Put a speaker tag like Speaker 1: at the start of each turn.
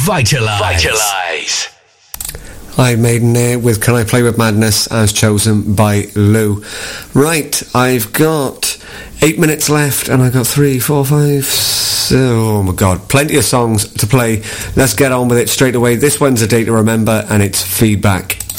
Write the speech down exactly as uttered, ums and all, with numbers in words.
Speaker 1: Vitalise. Vitalise.
Speaker 2: Iron Maiden there with Can I Play With Madness, as chosen by Lou. Right, I've got eight minutes left and I've got three, four, five, six, oh my god, plenty of songs to play. Let's get on with it straight away. This one's a day to remember and it's Feedback.